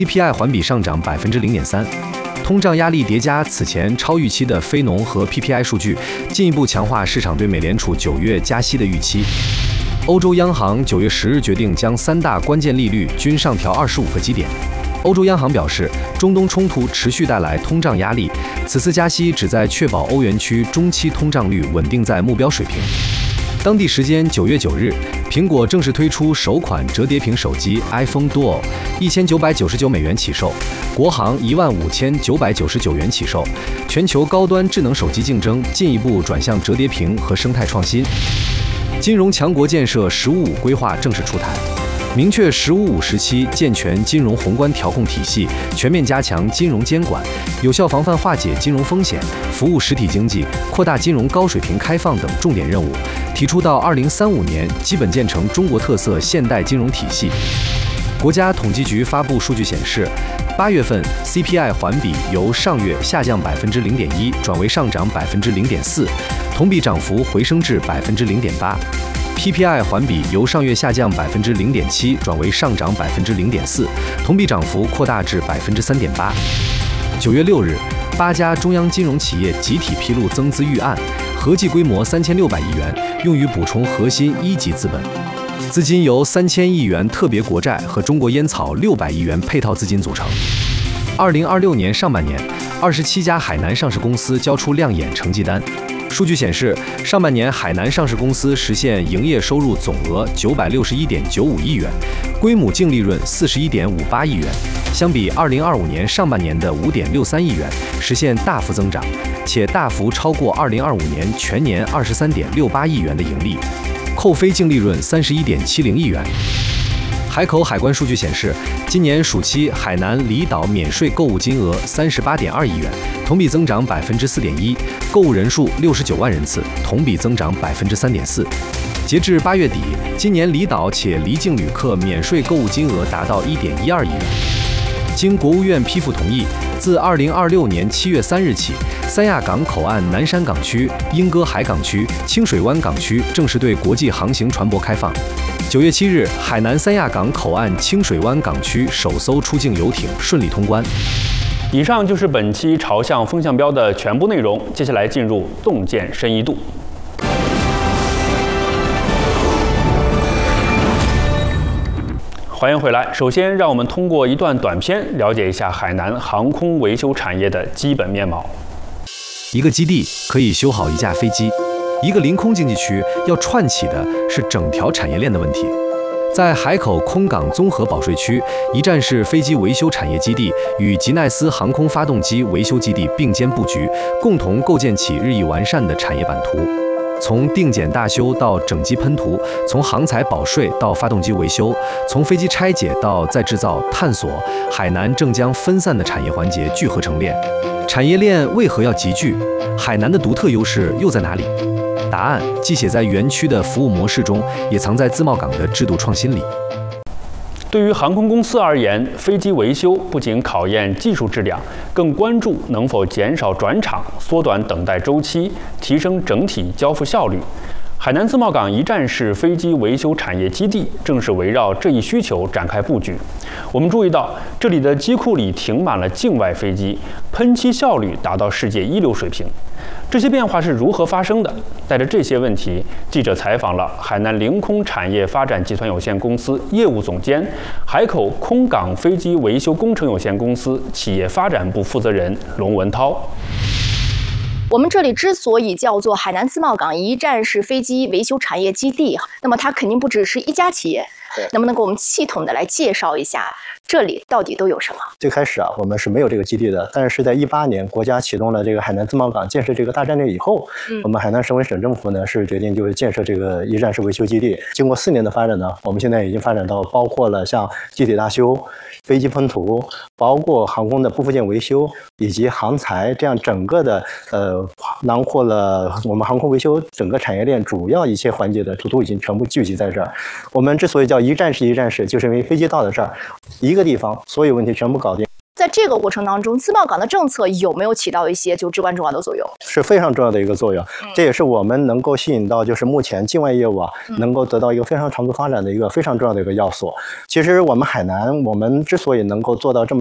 CPI 环比上涨0.3%。通胀压力叠加此前超预期的非农和 PPI 数据，进一步强化市场对美联储9月加息的预期。欧洲央行9月10日决定将3大关键利率均上调25个基点。欧洲央行表示，中东冲突持续带来通胀压力，此次加息旨在确保欧元区中期通胀率稳定在目标水平。当地时间9月9日，苹果正式推出首款折叠屏手机 iPhone Duo，1999美元起售，国行15999元起售。全球高端智能手机竞争进一步转向折叠屏和生态创新。金融强国建设“十五五”规划正式出台，明确“十五五”时期健全金融宏观调控体系，全面加强金融监管，有效防范化解金融风险，服务实体经济，扩大金融高水平开放等重点任务，提出到2035年基本建成中国特色现代金融体系。国家统计局发布数据显示，8月份 CPI 环比由上月下降0.1%转为上涨0.4%，同比涨幅回升至0.8%。PPI 环比由上月下降0.7%转为上涨0.4%，同比涨幅扩大至3.8%。9月6日，8家中央金融企业集体披露增资预案，合计规模3600亿元，用于补充核心一级资本。资金由3000亿元特别国债和中国烟草600亿元配套资金组成。2026年上半年，27家海南上市公司交出亮眼成绩单。数据显示，上半年海南上市公司实现营业收入总额961.95亿元，规模净利润41.58亿元，相比2025年上半年的5.63亿元，实现大幅增长，且大幅超过2025年全年23.68亿元的盈利，扣非净利润31.70亿元。海口海关数据显示，今年暑期海南离岛免税购物金额38.2亿元，同比增长4.1%，购物人数69万人次，同比增长3.4%。截至8月底，今年离岛且离境旅客免税购物金额达到1.12亿元。经国务院批复同意，自2026年7月3日起，三亚港口岸南山港区、莺歌海港区、清水湾港区正式对国际航行船舶开放。9月7日，海南三亚港口岸清水湾港区首艘出境游艇顺利通关。 以上就是本期朝向风向标的全部内容，接下来进入洞见深一度。欢迎回来。首先，让我们通过一段短片了解一下海南航空维修产业的基本面貌。 一个基地可以修好一架飞机，一个临空经济区要串起的是整条产业链的问题。在海口空港综合保税区，一站式飞机维修产业基地与吉奈斯航空发动机维修基地并肩布局，共同构建起日益完善的产业版图。从定检大修到整机喷涂，从航材保税到发动机维修，从飞机拆解到再制造探索，海南正将分散的产业环节聚合成链。产业链为何要集聚？海南的独特优势又在哪里？答案既写在园区的服务模式中，也藏在自贸港的制度创新里。 对于航空公司而言，飞机维修不仅考验技术质量，更关注能否减少转场、缩短等待周期、提升整体交付效率。海南自贸港一站式飞机维修产业基地正是围绕这一需求展开布局。我们注意到，这里的机库里停满了境外飞机，喷漆效率达到世界一流水平。这些变化是如何发生的？带着这些问题，记者采访了海南凌空产业发展集团有限公司业务总监、海口空港飞机维修工程有限公司企业发展部负责人龙文涛。 我们这里之所以叫做海南自贸港一站式飞机维修产业基地，那么它肯定不只是一家企业。能不能给我们系统的来介绍一下这里到底都有什么？ 最开始我们是没有这个基地的，但是在18年国家启动了这个海南自贸港建设这个大战略以后，我们海南省委省政府呢是决定就是建设这个一站式维修基地。经过4年的发展呢，我们现在已经发展到包括了像机体大修、飞机喷涂，包括航空的部附件维修以及航材，这样整个的囊括了我们航空维修整个产业链主要一切环节的都已经全部聚集在这儿。我们之所以叫一站式一站式，就是因为飞机到了这儿，一个地方所有问题全部搞定。 在这个过程当中，自贸港的政策有没有起到一些就至关重要的作用？ 是非常重要的一个作用，这也是我们能够吸引到就是目前境外业务能够得到一个非常长足发展的一个非常重要的一个要素。其实我们海南，我们之所以能够做到这么